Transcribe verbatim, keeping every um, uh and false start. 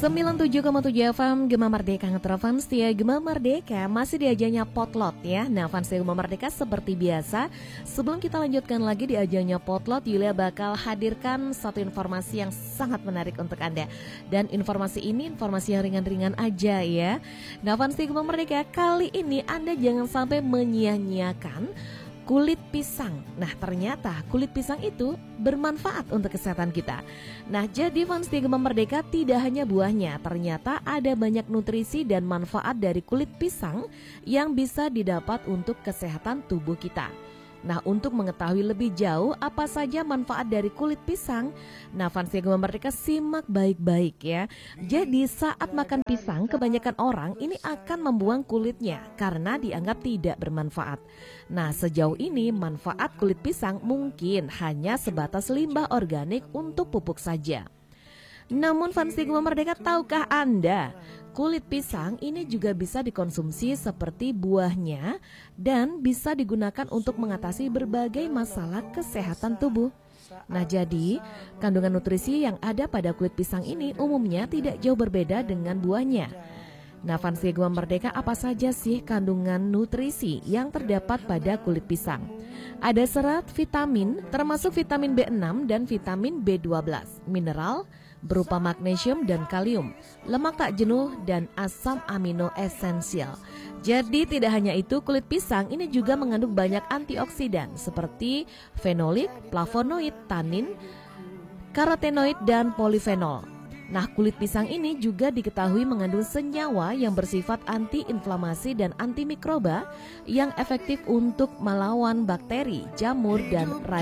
sembilan puluh tujuh koma tujuh F M Gema Merdeka Ngetra fans setia Gema Merdeka masih di ajangnya Potlot ya. Nah fans setia Gema Merdeka seperti biasa, sebelum kita lanjutkan lagi di ajangnya Potlot, Yulia bakal hadirkan satu informasi yang sangat menarik untuk Anda. Dan informasi ini informasi yang ringan-ringan aja ya. Nah fans setia Gema Merdeka, kali ini Anda jangan sampai menyia-nyiakan kulit pisang. Nah ternyata kulit pisang itu bermanfaat untuk kesehatan kita. Nah jadi fans setia Gema Merdeka, tidak hanya buahnya, ternyata ada banyak nutrisi dan manfaat dari kulit pisang yang bisa didapat untuk kesehatan tubuh kita. Nah untuk mengetahui lebih jauh apa saja manfaat dari kulit pisang, nah fans setia Gema Merdeka simak baik-baik ya. Jadi saat makan pisang, kebanyakan orang ini akan membuang kulitnya karena dianggap tidak bermanfaat. Nah sejauh ini manfaat kulit pisang mungkin hanya sebatas limbah organik untuk pupuk saja. Namun fans setia Gema Merdeka, tahukah Anda kulit pisang ini juga bisa dikonsumsi seperti buahnya dan bisa digunakan untuk mengatasi berbagai masalah kesehatan tubuh. Nah jadi kandungan nutrisi yang ada pada kulit pisang ini umumnya tidak jauh berbeda dengan buahnya. Nah fans setia Gema Merdeka, apa saja sih kandungan nutrisi yang terdapat pada kulit pisang? Ada serat, vitamin, termasuk vitamin B enam dan vitamin B dua belas, mineral berupa magnesium dan kalium, lemak tak jenuh, dan asam amino esensial. Jadi tidak hanya itu, kulit pisang ini juga mengandung banyak antioksidan seperti fenolik, flavonoid, tanin, karotenoid, dan polifenol. Nah kulit pisang ini juga diketahui mengandung senyawa yang bersifat anti-inflamasi dan antimikroba yang efektif untuk melawan bakteri, jamur, dan radikal.